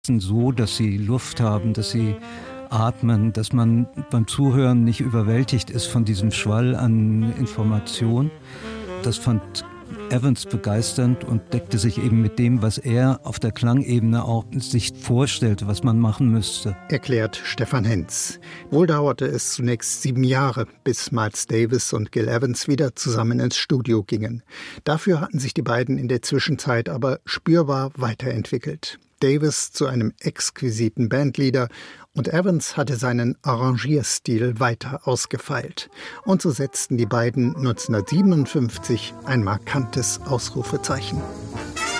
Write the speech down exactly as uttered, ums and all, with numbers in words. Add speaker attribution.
Speaker 1: so, dass sie Luft haben, dass sie atmen, dass man beim Zuhören nicht überwältigt ist von diesem Schwall an Information. Das fand Evans begeisternd und deckte sich eben mit dem, was er auf der Klangebene auch sich vorstellte, was man machen müsste.
Speaker 2: Erklärt Stefan Henz. Wohl dauerte es zunächst sieben Jahre, bis Miles Davis und Gil Evans wieder zusammen ins Studio gingen. Dafür hatten sich die beiden in der Zwischenzeit aber spürbar weiterentwickelt. Davis zu einem exquisiten Bandleader und Evans hatte seinen Arrangierstil weiter ausgefeilt. Und so setzten die beiden neunzehnhundertsiebenundfünfzig ein markantes Ausrufezeichen.